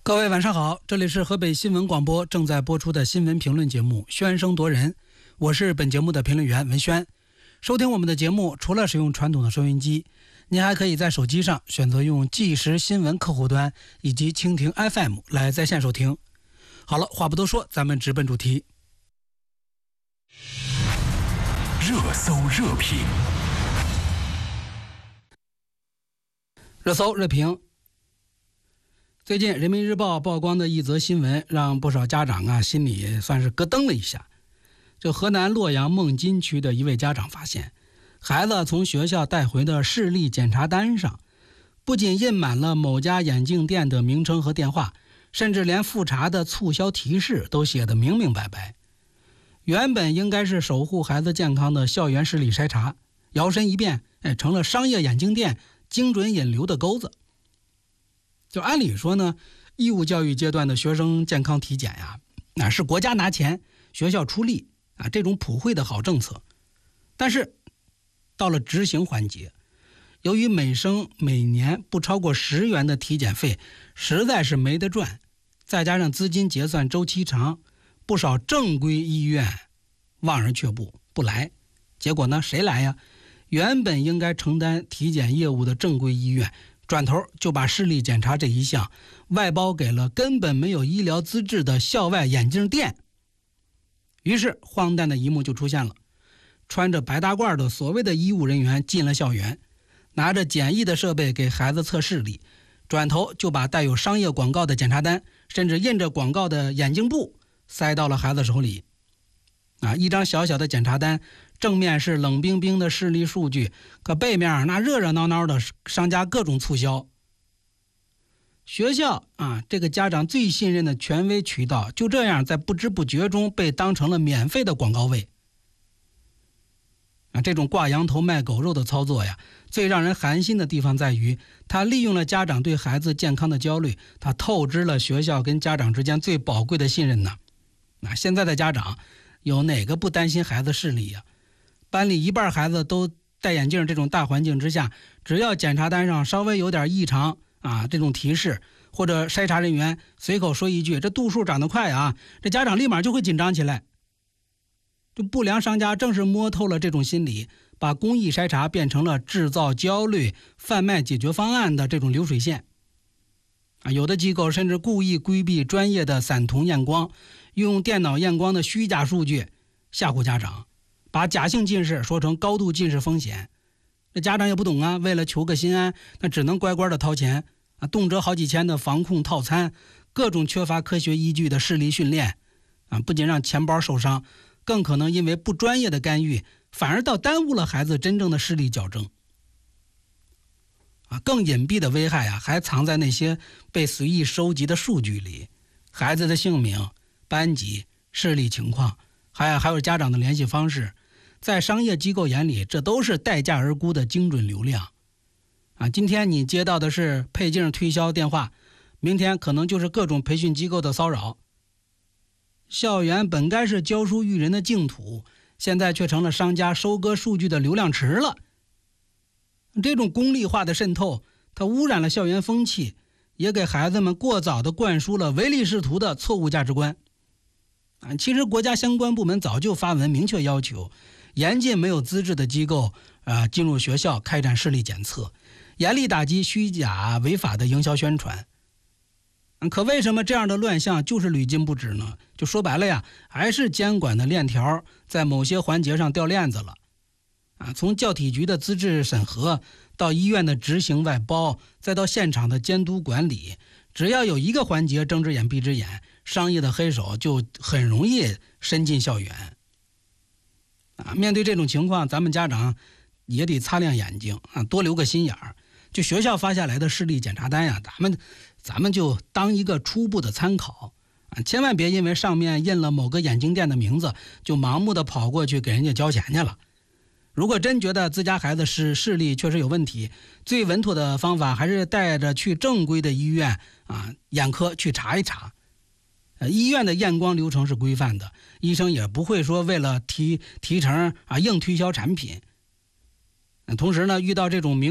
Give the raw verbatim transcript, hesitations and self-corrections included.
各位晚上好，这里是河北新闻广播正在播出的新闻评论节目《喧声夺人》，我是本节目的评论员文轩。收听我们的节目，除了使用传统的收音机，您还可以在手机上选择用即时新闻客户端以及蜻蜓 F M 来在线收听。好了，话不多说，咱们直奔主题。 热搜热评， 热搜热评。最近人民日报曝光的一则新闻让不少家长啊心里算是咯噔了一下。就河南洛阳孟津区的一位家长发现，孩子从学校带回的视力检查单上不仅印满了某家眼镜店的名称和电话，甚至连复查的促销提示都写得明明白白。原本应该是守护孩子健康的校园视力筛查，摇身一变，哎，成了商业眼镜店精准引流的钩子。就按理说呢，义务教育阶段的学生健康体检呀，那是国家拿钱，学校出力啊，这种普惠的好政策。但是到了执行环节，由于每生每年不超过十元的体检费实在是没得赚，再加上资金结算周期长，不少正规医院望而却步不来。结果呢，谁来呀？原本应该承担体检业务的正规医院，转头就把视力检查这一项外包给了根本没有医疗资质的校外眼镜店。于是荒诞的一幕就出现了，穿着白大褂的所谓的医务人员进了校园，拿着简易的设备给孩子测视力，转头就把带有商业广告的检查单，甚至印着广告的眼镜布塞到了孩子手里。啊，一张小小的检查单，正面是冷冰冰的视力数据，可背面那热热闹闹的商家各种促销。学校啊，这个家长最信任的权威渠道，就这样在不知不觉中被当成了免费的广告位。啊，这种挂羊头卖狗肉的操作呀，最让人寒心的地方在于，他利用了家长对孩子健康的焦虑，他透支了学校跟家长之间最宝贵的信任呢。那现在的家长有哪个不担心孩子视力呀？班里一半孩子都戴眼镜，这种大环境之下，只要检查单上稍微有点异常啊，这种提示或者筛查人员随口说一句这度数长得快啊，这家长立马就会紧张起来。这不良商家正是摸透了这种心理，把公益筛查变成了制造焦虑、贩卖解决方案的这种流水线。啊，有的机构甚至故意规避专业的散瞳验光，用电脑验光的虚假数据吓唬家长，把假性近视说成高度近视风险。这家长也不懂啊，为了求个心安，那只能乖乖的掏钱啊，动辄好几千的防控套餐，各种缺乏科学依据的视力训练啊，不仅让钱包受伤，更可能因为不专业的干预，反而倒耽误了孩子真正的视力矫正。啊，更隐蔽的危害啊，还藏在那些被随意收集的数据里，孩子的姓名、班级、视力情况，还还有家长的联系方式，在商业机构眼里，这都是待价而沽的精准流量。啊，今天你接到的是配镜推销电话，明天可能就是各种培训机构的骚扰。校园本该是教书育人的净土，现在却成了商家收割数据的流量池了。这种功利化的渗透，它污染了校园风气，也给孩子们过早的灌输了唯利是图的错误价值观。啊，其实国家相关部门早就发文明确要求，严禁没有资质的机构啊进入学校开展视力检测，严厉打击虚假违法的营销宣传。可为什么这样的乱象就是屡禁不止呢？就说白了呀，还是监管的链条在某些环节上掉链子了。啊，从教体局的资质审核到医院的执行外包，再到现场的监督管理，只要有一个环节睁只眼闭只眼，商业的黑手就很容易伸进校园。啊，面对这种情况，咱们家长也得擦亮眼睛啊，多留个心眼儿。就学校发下来的视力检查单呀，咱们咱们就当一个初步的参考啊，千万别因为上面印了某个眼镜店的名字，就盲目的跑过去给人家交钱去了。如果真觉得自家孩子视视力确实有问题，最稳妥的方法还是带着去正规的医院啊，眼科去查一查。呃，医院的验光流程是规范的，医生也不会说为了提提成啊硬推销产品。同时呢，遇到这种明